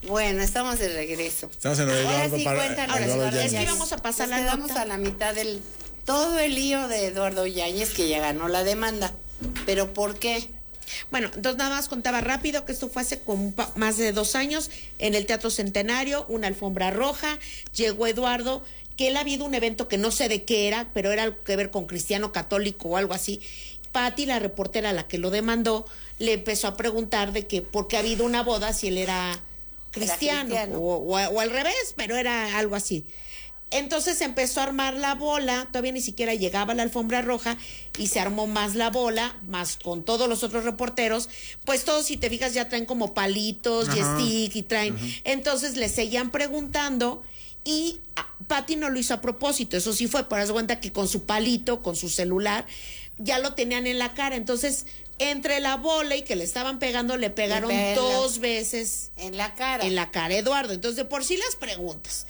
Bueno, estamos de regreso. Estamos en Ahora sí, cuéntanos. Es que íbamos a pasar la nota. A la mitad del todo el lío de Eduardo Yáñez, que ya ganó la demanda. ¿Pero por qué? Bueno, entonces nada más contaba rápido que esto fue hace como más de 2 años en el Teatro Centenario, una alfombra roja, llegó Eduardo, que él ha habido un evento que no sé de qué era, pero era algo que ver con cristiano católico o algo así. Patti, la reportera, la que lo demandó, le empezó a preguntar de que por qué ha habido una boda si él era cristiano. O al revés, pero era algo así. Entonces empezó a armar la bola, todavía ni siquiera llegaba a la alfombra roja y se armó más la bola, más con todos los otros reporteros, pues todos, si te fijas, ya traen como palitos y stick y traen. Entonces le seguían preguntando y Patti no lo hizo a propósito, eso sí fue, por dar cuenta que con su palito, con su celular, ya lo tenían en la cara. Entonces, entre la bola y que le estaban pegando, le pegaron 2 veces en la cara. En la cara, Eduardo. Entonces, de por sí las preguntas.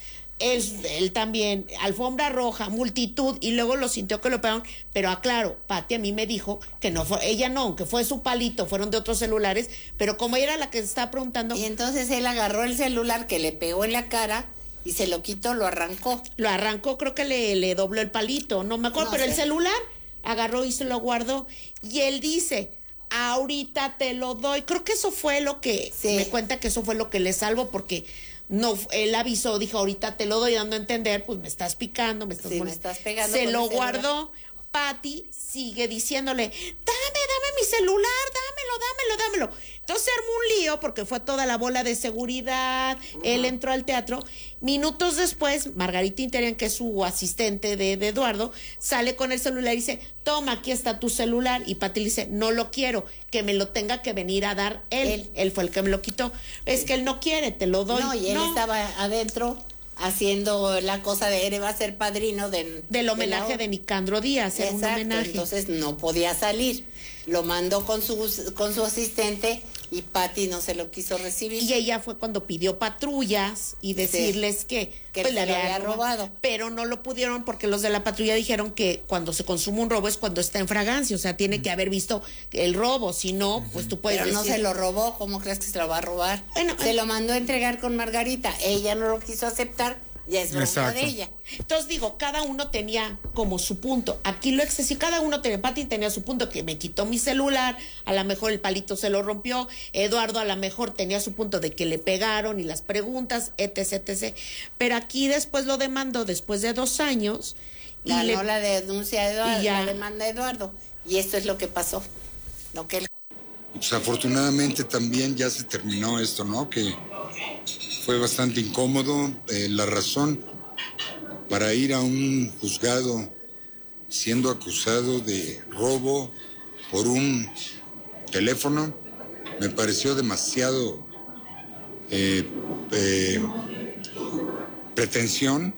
Él también, alfombra roja, multitud, y luego lo sintió que lo pegaron, pero aclaro, Patti a mí me dijo que no fue, ella no, que fue su palito, fueron de otros celulares, pero como ella era la que estaba preguntando. Y entonces él agarró el celular que le pegó en la cara y se lo quitó, lo arrancó. Lo arrancó, creo que le dobló el palito, no me acuerdo, pero el celular agarró y se lo guardó, y él dice, ahorita te lo doy. Creo que eso fue lo que, me cuenta que eso fue lo que le salvó, porque no, él avisó, dijo, ahorita te lo doy, dando a entender, pues me estás picando, me estás pegando. Se lo guardó. Patti sigue diciéndole, dame mi celular, dámelo. Entonces se armó un lío porque fue toda la bola de seguridad, él entró al teatro. Minutos después, Margarita Interian, que es su asistente de Eduardo, sale con el celular y dice, toma, aquí está tu celular. Y Patti le dice, no lo quiero, que me lo tenga que venir a dar él. Él fue el que me lo quitó. Es que él no quiere, te lo doy. No, y él estaba adentro haciendo la cosa de él va a ser padrino del homenaje de Nicandro Díaz, era un homenaje. Entonces no podía salir, lo mandó con su asistente y Patti no se lo quiso recibir. Y ella fue cuando pidió patrullas y decirles que pues, le había robado. Pero no lo pudieron porque los de la patrulla dijeron que cuando se consume un robo es cuando está en fragancia, o sea, tiene que haber visto el robo, si no, pues tú puedes Pero decir. no se lo robó, ¿cómo crees que se lo va a robar? Bueno, se lo mandó a entregar con Margarita, ella no lo quiso aceptar. Ya es bronca de ella. Entonces digo, cada uno tenía como su punto. Aquí lo excesivo, cada uno tenía, Patti tenía su punto, que me quitó mi celular, a lo mejor el palito se lo rompió, Eduardo a lo mejor tenía su punto de que le pegaron y las preguntas, etc. Pero aquí después lo demandó después de 2 años. Ganó la denuncia de Eduardo, la demanda de Eduardo. Y esto es lo que pasó. Pues afortunadamente también ya se terminó esto, ¿no? Que fue bastante incómodo. La razón para ir a un juzgado siendo acusado de robo por un teléfono me pareció demasiado pretensión.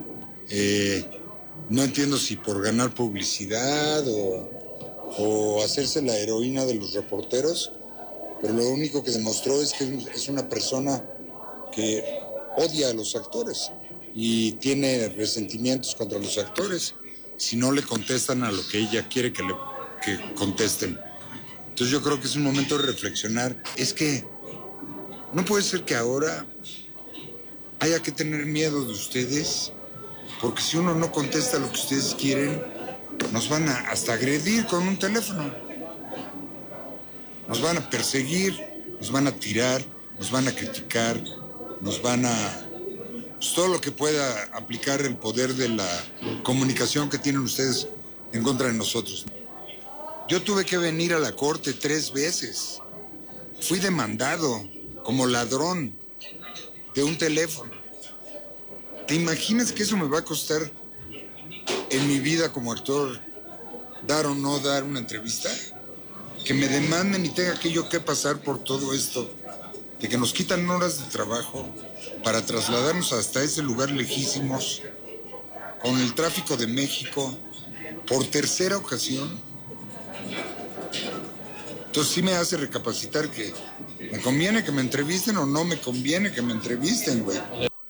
No entiendo si por ganar publicidad o hacerse la heroína de los reporteros, pero lo único que demostró es que es una persona que odia a los actores y tiene resentimientos contra los actores si no le contestan a lo que ella quiere que contesten. Entonces yo creo que es un momento de reflexionar. Es que no puede ser que ahora haya que tener miedo de ustedes, porque si uno no contesta lo que ustedes quieren, nos van a hasta agredir con un teléfono. Nos van a perseguir, nos van a tirar, nos van a criticar, nos van a... Pues todo lo que pueda aplicar el poder de la comunicación que tienen ustedes en contra de nosotros. Yo tuve que venir a la corte 3 veces. Fui demandado como ladrón de un teléfono. ¿Te imaginas que eso me va a costar en mi vida como actor dar o no dar una entrevista? Que me demanden y tenga que yo que pasar por todo esto, de que nos quitan horas de trabajo para trasladarnos hasta ese lugar lejísimos, con el tráfico de México, por 3ª ocasión. Entonces sí me hace recapacitar que me conviene que me entrevisten o no me conviene que me entrevisten, güey.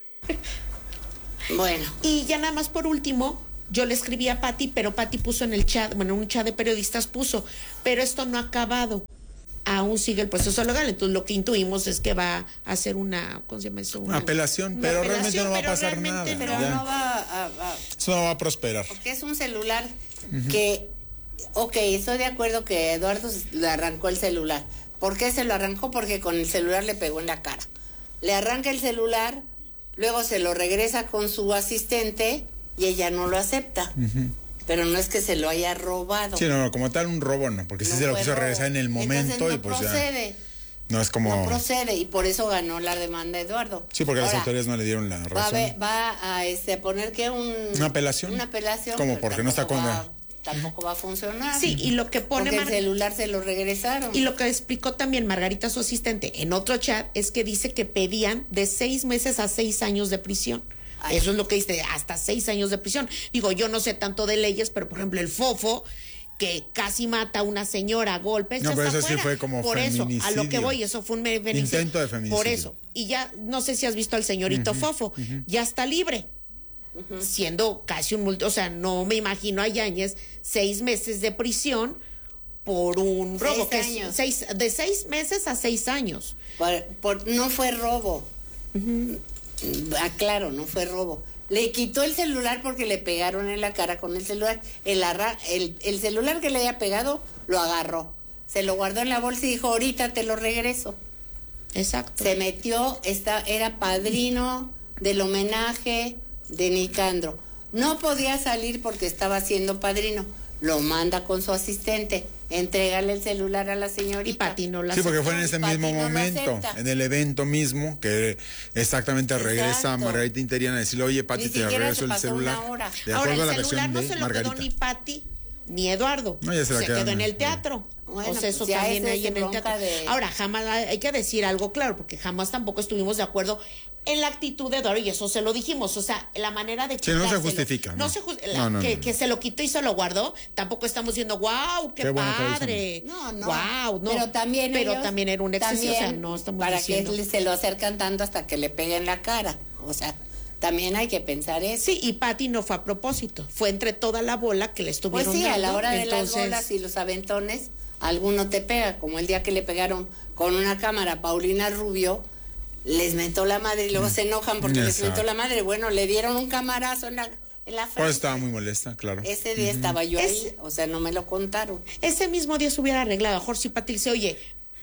Bueno. Y ya nada más por último, yo le escribí a Patti, pero Patti puso en el chat, bueno, un chat de periodistas puso, pero esto no ha acabado. aún sigue el proceso legal. Entonces lo que intuimos es que va a hacer una, ¿cómo se llama eso? Una apelación, pero realmente no va a pasar nada. Pero ya. no va Eso no va a prosperar. porque es un celular que, ok, estoy de acuerdo que Eduardo le arrancó el celular. ¿Por qué se lo arrancó? Porque con el celular le pegó en la cara. Le arranca el celular, luego se lo regresa con su asistente y ella no lo acepta. Pero no es que se lo haya robado. Sí, no, como tal un robo no, porque sí se lo fue quiso robo. regresar en el momento. Entonces, y pues procede. ya. No es como. No procede y por eso ganó la demanda Eduardo. Sí, porque las Ahora, autoridades no le dieron la razón. va a poner que Una apelación. Una apelación. Como pero porque no está tampoco va a funcionar. Sí, y lo que pone porque el celular se lo regresaron. y lo que explicó también Margarita, su asistente, en otro chat, es que dice que pedían de 6 meses a 6 años de prisión. Ay. Eso es lo que dice, hasta 6 años de prisión. Digo, yo no sé tanto de leyes, pero por ejemplo el Fofo, que casi mata a una señora a golpes. No, ya pero está eso sí fuera. fue como por feminicidio. eso, a lo que voy, eso fue un feminicidio. Intento de feminicidio. Por eso. Y ya, no sé si has visto al señorito Fofo, ya está libre. Siendo casi un multo, o sea, no me imagino a Yáñez 6 meses de prisión por un robo. 6 años. De 6 meses a 6 años. No fue robo. Aclaro, no fue robo. Le quitó el celular porque le pegaron en la cara con el celular. El celular que le había pegado lo agarró. Se lo guardó en la bolsa y dijo, ahorita te lo regreso. Exacto. Se metió, era padrino del homenaje de Nicandro. No podía salir porque estaba siendo padrino. Lo manda con su asistente. Entrégale el celular a la señorita. Y Pati no la Sí, porque fue en aceptó. ese Pati mismo no lo momento, acepta. en el evento mismo, que exactamente regresa Exacto. Margarita Interiana a decirle, oye, Pati, Ni te siquiera regreso se el pasó celular. una hora. De Ahora, acuerdo a la el celular versión no de se lo Margarita. quedó ni Pati ni Eduardo. No, ya se la quedó quedaron. en el teatro. Bueno, o sea, eso pues ya también ese ahí es en el bronca teatro. de- Ahora, jamás hay que decir algo claro, porque jamás tampoco estuvimos de acuerdo en la actitud de Eduardo, y eso se lo dijimos. O sea, la manera de Sí, no se quitárselo. justifica, ¿no? No, que se lo quitó y se lo guardó, tampoco estamos diciendo, wow, qué Qué bueno que lo hizo, ¿no? padre. No, Wow, no. Pero también era un exceso, o sea, también, no estamos para diciendo. que se lo acercan tanto hasta que le peguen la cara. O sea, también hay que pensar eso. Sí, y Pati no fue a propósito, fue entre toda la bola que le Pues estuvieron sí, a la dando. hora de las Entonces, bolas y los aventones, alguno te pega, como el día que le pegaron con una cámara a Paulina Rubio, les mentó la madre y luego se enojan porque les Exacto. mentó la madre. Bueno, le dieron un camarazo en la frente. Pues estaba muy molesta, claro. Ese día estaba yo ahí, o sea, no me lo contaron. ese mismo día se hubiera arreglado. A lo mejor si Pati le dice, oye,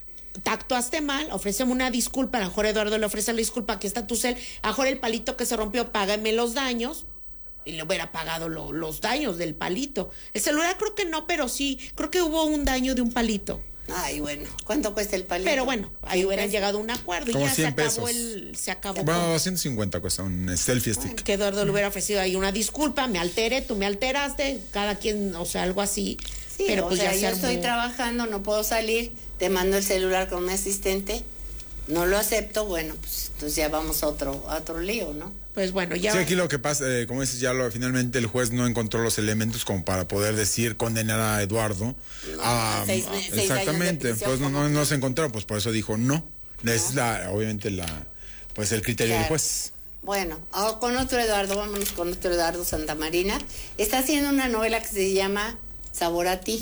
te actuaste mal, ofréceme una disculpa. A lo mejor Eduardo le ofrece la disculpa, aquí está tu cel. A lo mejor el palito que se rompió, págame los daños. Y le hubiera pagado los daños del palito. El celular creo que no, pero sí, creo que hubo un daño de un palito. Ay, bueno, ¿cuánto cuesta el palito? Pero bueno, ahí hubieran llegado a un acuerdo y Como ya se 100 acabó pesos. se acabó. Bueno, 250 cuesta un selfie stick. Que Eduardo le hubiera ofrecido ahí una disculpa, me alteré, tú me alteraste, cada quien, o sea, algo así. Sí, pero o pues sea, ya se yo armó. estoy trabajando, no puedo salir, te mando el celular con mi asistente, no lo acepto, bueno, pues entonces ya vamos a otro lío, ¿no? Pues bueno, ya. Sí, aquí lo que pasa, como dices, finalmente el juez no encontró los elementos como para poder decir condenar a Eduardo. Seis años de Exactamente, prisión, pues ¿cómo? no se encontró, pues por eso dijo no. Es obviamente pues el criterio del Claro. juez. Bueno, con otro Eduardo, vámonos con otro Eduardo Santamarina. Está haciendo una novela que se llama Sabor a ti.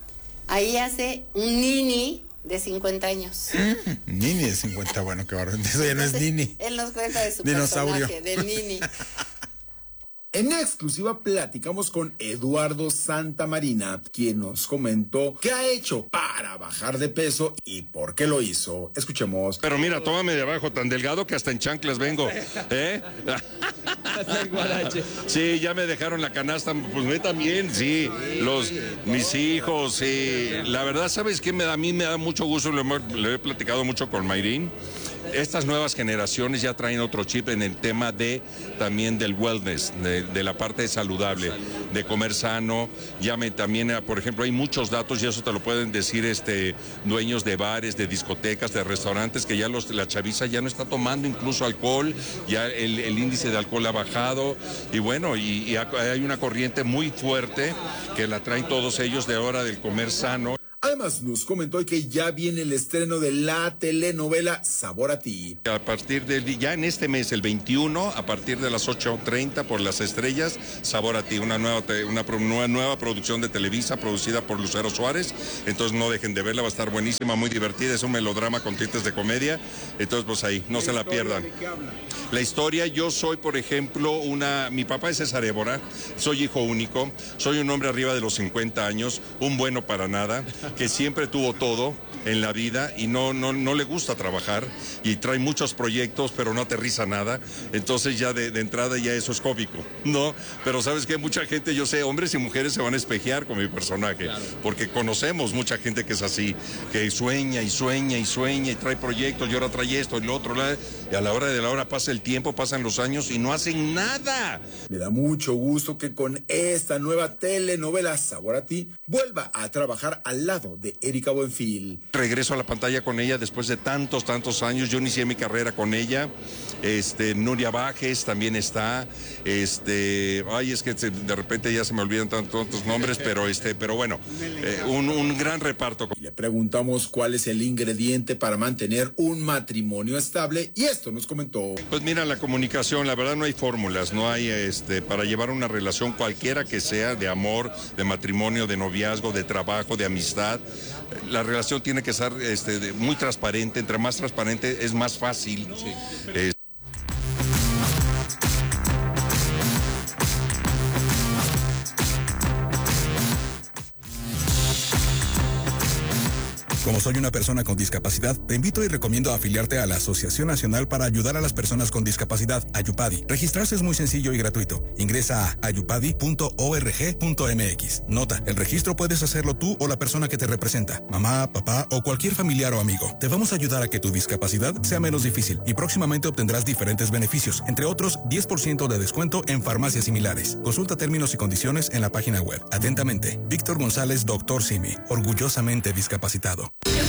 Ahí hace un nini de 50 años. Nini de 50, bueno, qué barro. Eso ya no es Nini. Él nos cuenta de su Dinosaurio. personaje, del nini. En exclusiva platicamos con Eduardo Santamarina, quien nos comentó qué ha hecho para bajar de peso y por qué lo hizo. Escuchemos. Pero mira, tómame de abajo, tan delgado que hasta en chanclas vengo. ¿Eh? Sí, ya me dejaron la canasta, pues me también, sí. Mis hijos, sí. La verdad, ¿sabes qué? A mí me da mucho gusto, lo he platicado mucho con Mayrín. Estas nuevas generaciones ya traen otro chip en el tema también del wellness, de la parte saludable, de comer sano. También, por ejemplo, hay muchos datos y eso te lo pueden decir dueños de bares, de discotecas, de restaurantes, que ya la chaviza ya no está tomando incluso alcohol, ya el índice de alcohol ha bajado y bueno, y hay una corriente muy fuerte que la traen todos ellos de ahora del comer sano. Además, nos comentó que ya viene el estreno de la telenovela Sabor a Ti. A partir ya en este mes, el 21, a partir de las 8:30 por Las Estrellas, Sabor a Ti, una nueva producción de Televisa producida por Lucero Suárez. Entonces no dejen de verla, va a estar buenísima, muy divertida, es un melodrama con tintes de comedia. Entonces pues ahí, no se la pierdan. ¿De qué habla? La historia, yo soy, por ejemplo, mi papá es César Évora, soy hijo único, soy un hombre arriba de los 50 años, un bueno para nada, que siempre tuvo todo en la vida y no le gusta trabajar y trae muchos proyectos, pero no aterriza nada. Entonces ya de entrada ya eso es cómico, ¿no? Pero sabes que mucha gente, yo sé, hombres y mujeres se van a espejear con mi personaje, claro, porque conocemos mucha gente que es así, que sueña y sueña y sueña y trae proyectos y ahora trae esto y lo otro, y a la hora de la hora pasa el tiempo, pasan los años y no hacen nada. Me da mucho gusto que con esta nueva telenovela Sabor a Ti vuelva a trabajar al lado de Erika Buenfil. Regreso a la pantalla con ella después de tantos años. Yo inicié mi carrera con ella. Nuria Bajes también está. Es que de repente ya se me olvidan tantos nombres, pero bueno, un gran reparto. Le preguntamos cuál es el ingrediente para mantener un matrimonio estable y esto nos comentó. Pues mira, la comunicación, la verdad no hay fórmulas, no hay para llevar una relación cualquiera que sea, de amor, de matrimonio, de noviazgo, de trabajo, de amistad. La relación tiene que ser muy transparente, entre más transparente es más fácil. Sí. Como soy una persona con discapacidad, te invito y recomiendo afiliarte a la Asociación Nacional para Ayudar a las Personas con Discapacidad, Ayupadi. Registrarse es muy sencillo y gratuito. Ingresa a ayupadi.org.mx. Nota, el registro puedes hacerlo tú o la persona que te representa, mamá, papá o cualquier familiar o amigo. Te vamos a ayudar a que tu discapacidad sea menos difícil y próximamente obtendrás diferentes beneficios, entre otros 10% de descuento en farmacias similares. Consulta términos y condiciones en la página web. Atentamente, Víctor González, Dr. Simi, orgullosamente discapacitado.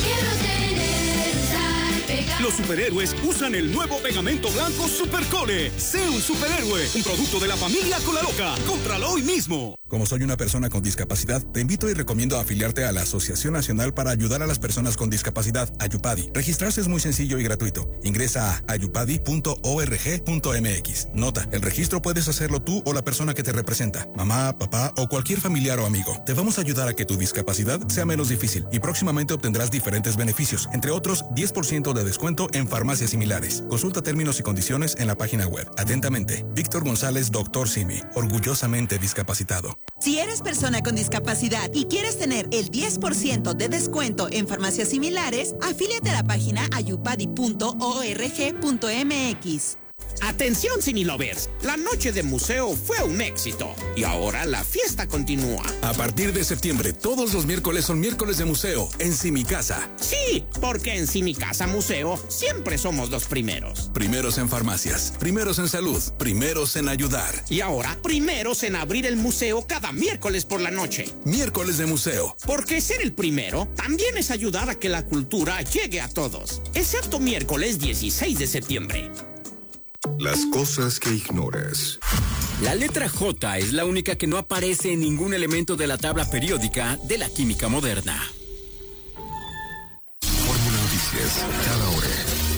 Los superhéroes usan el nuevo pegamento blanco Supercole. Sé un superhéroe, un producto de la familia Colaloca. Cómpralo hoy mismo. Como soy una persona con discapacidad, te invito y recomiendo afiliarte a la Asociación Nacional para Ayudar a las Personas con Discapacidad, Ayupadi. Registrarse es muy sencillo y gratuito. Ingresa a ayupadi.org.mx. Nota, el registro puedes hacerlo tú o la persona que te representa, mamá, papá o cualquier familiar o amigo. Te vamos a ayudar a que tu discapacidad sea menos difícil y próximamente obtendrás diferentes beneficios, entre otros 10% de descuento en farmacias similares. Consulta términos y condiciones en la página web. Atentamente, Víctor González, Dr. Simi, orgullosamente discapacitado. Si eres persona con discapacidad y quieres tener el 10% de descuento en farmacias similares, afíliate a la página ayupadi.org.mx. Atención Cinelovers, la noche de museo fue un éxito y ahora la fiesta continúa. A partir de septiembre, todos los miércoles son miércoles de museo en Cimicasa. Sí, porque en Cimicasa Museo siempre somos los primeros. Primeros en farmacias, primeros en salud, primeros en ayudar. Y ahora, primeros en abrir el museo cada miércoles por la noche. Miércoles de museo. Porque ser el primero también es ayudar a que la cultura llegue a todos. Excepto miércoles 16 de septiembre. Las cosas que ignoras. La letra J es la única que no aparece en ningún elemento de la tabla periódica de la química moderna. Fórmula Noticias, cada hora.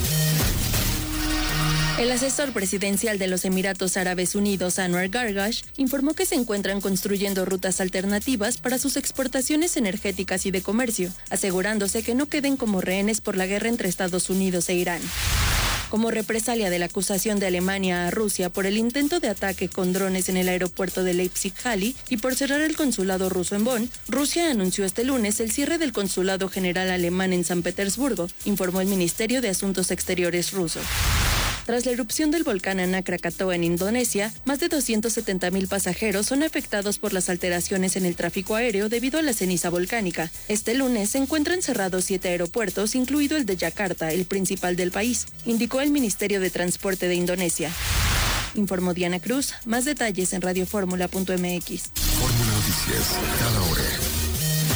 El asesor presidencial de los Emiratos Árabes Unidos, Anwar Gargash, informó que se encuentran construyendo rutas alternativas para sus exportaciones energéticas y de comercio, asegurándose que no queden como rehenes por la guerra entre Estados Unidos e Irán. Como represalia de la acusación de Alemania a Rusia por el intento de ataque con drones en el aeropuerto de Leipzig-Halle y por cerrar el consulado ruso en Bonn, Rusia anunció este lunes el cierre del consulado general alemán en San Petersburgo, informó el Ministerio de Asuntos Exteriores ruso. Tras la erupción del volcán Anak Krakatoa en Indonesia, más de 270,000 pasajeros son afectados por las alteraciones en el tráfico aéreo debido a la ceniza volcánica. Este lunes se encuentran cerrados 7 aeropuertos, incluido el de Yakarta, el principal del país, indicó el Ministerio de Transporte de Indonesia. Informó Diana Cruz. Más detalles en radioformula.mx. Fórmula Noticias, cada hora.